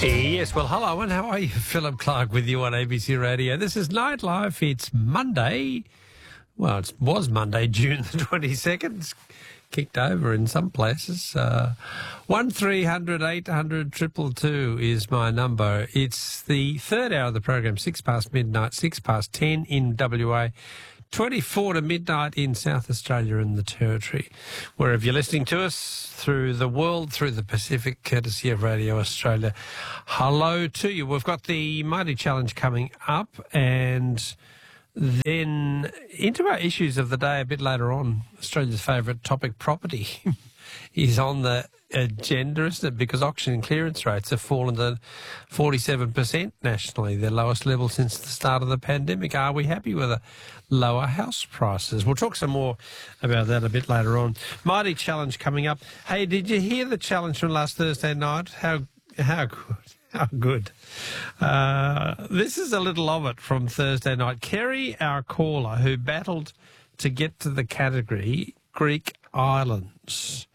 Yes, well, hello, and how are you? Philip Clark with you on ABC Radio. This is Nightlife. It's Monday. Well, it was Monday, June the 22nd. It's kicked over in some places. 1300 800 222 is my number. It's the third hour of the program, 6 past midnight, 6 past 10 in WA. 24 to midnight in South Australia and the Territory. Wherever you're listening to us through the world, through the Pacific, courtesy of Radio Australia, hello to you. We've got the Mighty Challenge coming up, and then into our issues of the day a bit later on. Australia's favourite topic, property, is on the agenda, isn't it? Because auction and clearance rates have fallen to 47% nationally, their lowest level since the start of the pandemic. Are we happy with the lower house prices? We'll talk some more about that a bit later on. Mighty Challenge coming up. Hey, did you hear the challenge from last Thursday night? How good. How good. This is a little of it from Thursday night. Kerry, our caller, who battled to get to the category Greek islands.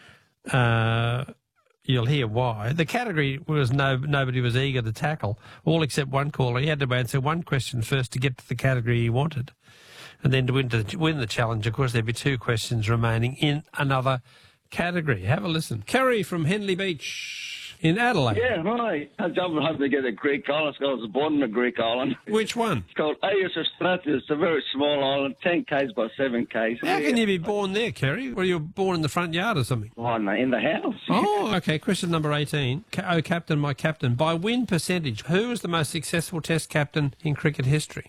You'll hear why. The category was nobody was eager to tackle, all except one caller. He had to answer one question first to get to the category he wanted. And then to win the challenge, of course, there'd be two questions remaining in another category. Have a listen. Kerry from Henley Beach in Adelaide. Yeah, hi. I'm hoping to get a Greek island. I was born in a Greek island. Which one? It's called Agios Stratos. It's a very small island, 10 k's by 7 k's. How can you be born there, Kerry? Were you born in the front yard or something? Oh, no, in the house. Oh, okay. Question number 18. Oh, captain, my captain. By win percentage, who was the most successful Test captain in cricket history?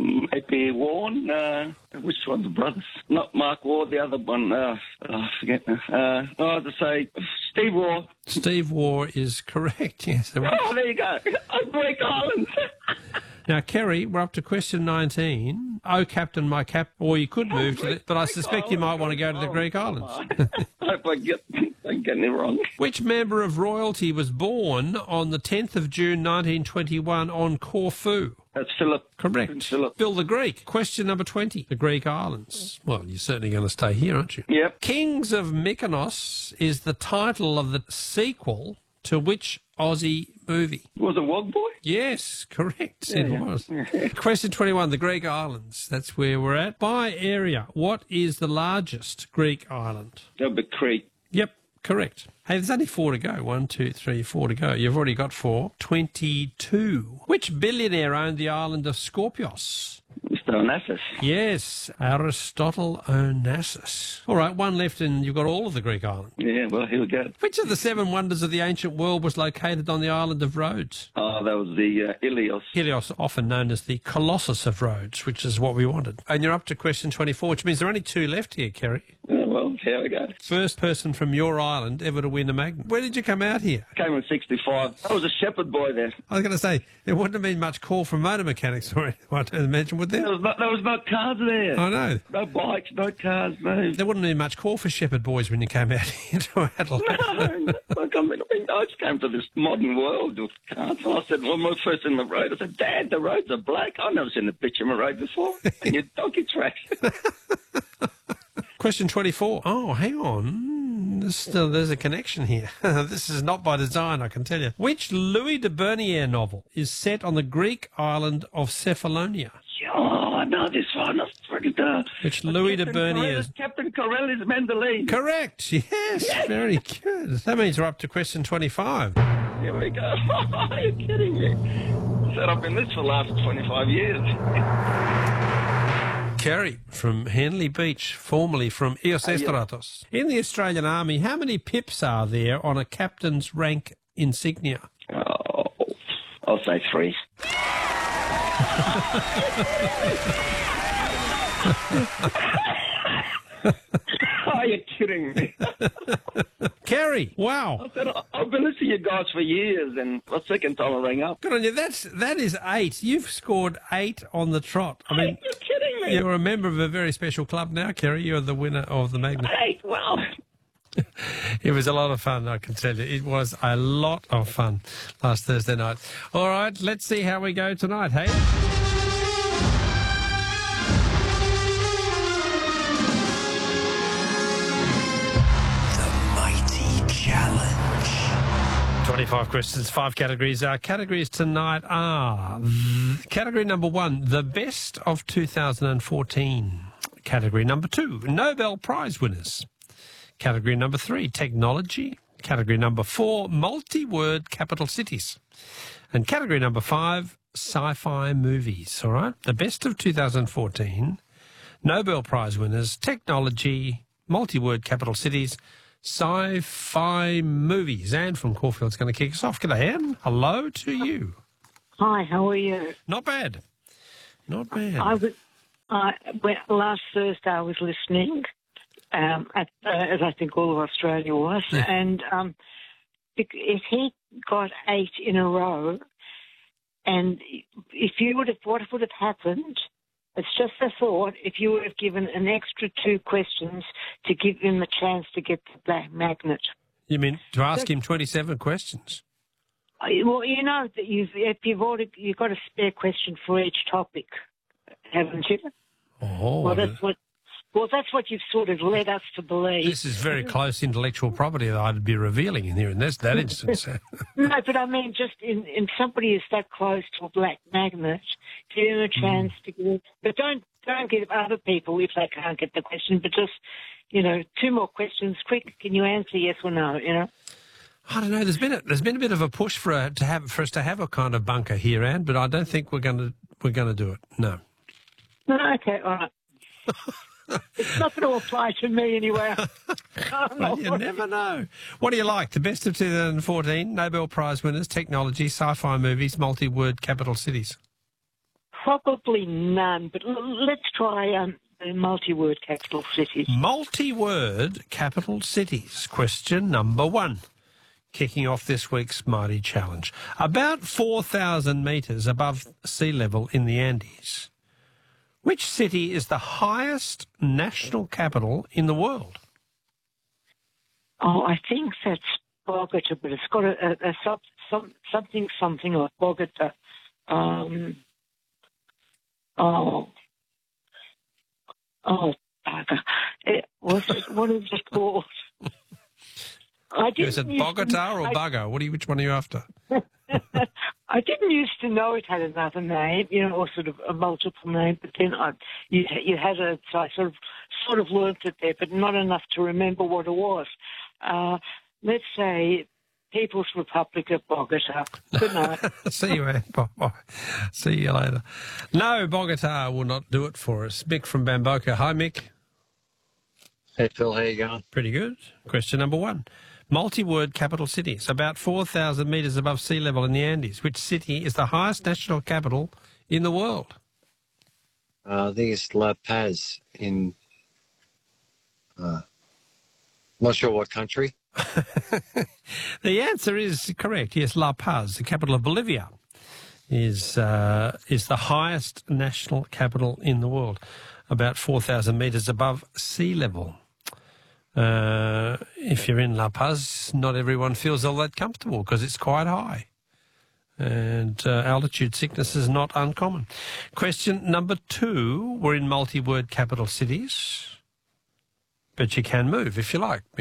AP Warren. Which one? The brothers? Not Mark Ward, the other one. I forget now. I have to say Steve Waugh. Steve Waugh is correct, yes. Oh, there you go. Greek island. Now, Kerry, we're up to question 19. Oh, captain, my cap. Or you could move to it, but I suspect you might want to go to the Greek islands. I hope I'm getting it wrong. Which member of royalty was born on the 10th of June 1921 on Corfu? That's Philip. Correct. Philip. Bill the Greek. Question number 20. The Greek islands. Well, you're certainly going to stay here, aren't you? Yep. Kings of Mykonos is the title of the sequel to which Aussie movie? Was it Wog Boy? Yes, correct. It was. Question 21. The Greek islands. That's where we're at. By area, what is the largest Greek island? That'll be Crete. Yep. Correct. Hey, there's only 4 to go. 1, 2, 3, 4 to go. You've already got 4. 22. Which billionaire owned the island of Skorpios? Mr. Onassis. Yes, Aristotle Onassis. All right, one left and you've got all of the Greek islands. Yeah, well, here we go. Which of the 7 wonders of the ancient world was located on the island of Rhodes? Oh, that was the Ilios. Helios, often known as the Colossus of Rhodes, which is what we wanted. And you're up to question 24, which means there are only 2 left here, Kerry. Well, here we go. First person from your island ever to win a Magnet. Where did you come out here? Came in 65. I was a shepherd boy there. I was going to say, there wouldn't have been much call from motor mechanics or anyone to mention, would there? There was no cars there. I know. No bikes, no cars, no. There wouldn't have been much call for shepherd boys when you came out here to Adelaide. No, I just came to this modern world of cars. And I said, well, my first in the road, I said, Dad, the roads are black. I've never seen a bitumen road before. And your donkey track. Question 24. Oh, hang on. There's a connection here. This is not by design, I can tell you. Which Louis de Bernier novel is set on the Greek island of Cephalonia? Oh, I know this one. Which Louis de Bernier? Captain Corelli's Mandolin. Correct. Yes, very good. That means we're up to question 25. Here we go. Are you kidding me? I said I've been this for the last 25 years. Kerry from Henley Beach, formerly from Agios Stratos. In the Australian Army, how many pips are there on a captain's rank insignia? Oh, I'll say 3. Are you kidding me? Kerry, wow. I said, I've been listening to you guys for years, and the second time I rang up. Good on you. That is 8. You've scored 8 on the trot. I mean, you're kidding me. You're a member of a very special club now, Kerry. You're the winner of the Magnet. 8, well. It was a lot of fun, I can tell you. It was a lot of fun last Thursday night. All right, let's see how we go tonight, hey? 25 questions, 5 categories. Our categories tonight are category number 1, the best of 2014. Category number 2, Nobel Prize winners. Category number 3, technology. Category number 4, multi-word capital cities. And category number 5, sci-fi movies. All right, the best of 2014, Nobel Prize winners, technology, multi-word capital cities, sci-fi movies. Anne from Caulfield's going to kick us off. G'day, Anne. Hello to you. Hi, how are you? Not bad. Not bad. Last Thursday I was listening, as I think all of Australia was, and if he got 8 in a row, and if you would have, what would have happened? It's just a thought. If you would have given an extra 2 questions to give him a chance to get the black magnet. You mean to ask him 27 questions? Well, you know that you've got a spare question for each topic, haven't you? Oh, well, that's what you've sort of led us to believe. This is very close intellectual property that I'd be revealing in here in that instance. No, but I mean, just in somebody is that close to a black magnet, give them a chance to get it. But don't give other people if they can't get the question. But just 2 more questions, quick. Can you answer yes or no? I don't know. There's been a bit of a push for us to have a kind of bunker here, Anne, but I don't think we're going to do it. No. No. Okay. All right. It's not going to apply to me anyway. Well, you never know. What do you like? The best of 2014, Nobel Prize winners, technology, sci-fi movies, multi-word capital cities. Probably none, but let's try the multi-word capital cities. Multi-word capital cities. Question number 1. Kicking off this week's Mighty Challenge. About 4,000 metres above sea level in the Andes, which city is the highest national capital in the world? Oh, I think that's Bogota, but it's got a something like Bogota. Bugger. What is it called? Is it Bogota or Bugger? Which one are you after? I didn't used to know it had another name, or sort of a multiple name, but then you had it, so I sort of learnt it there, but not enough to remember what it was. Let's say People's Republic of Bogota. Good night. See you, Anne. Bye. See you later. No, Bogota will not do it for us. Mick from Bamboka. Hi, Mick. Hey, Phil. How you going? Pretty good. Question number 1. Multi-word capital cities, about 4,000 metres above sea level in the Andes. Which city is the highest national capital in the world? I think it's La Paz in, not sure what country. The answer is correct. Yes, La Paz, the capital of Bolivia, is the highest national capital in the world, about 4,000 metres above sea level. If you're in La Paz, not everyone feels all that comfortable because it's quite high. And altitude sickness is not uncommon. Question number 2, we're in multi-word capital cities, but you can move if you like.